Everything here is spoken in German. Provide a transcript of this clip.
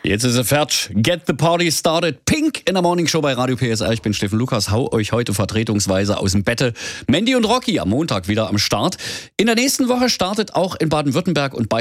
Jetzt ist er fertig. Get the party started. Pink in der Morning Show bei Radio PSR. Ich bin Steffen Lukas, hau euch heute vertretungsweise aus dem Bette. Mandy und Rocky am Montag wieder am Start. In der nächsten Woche startet auch in Baden-Württemberg und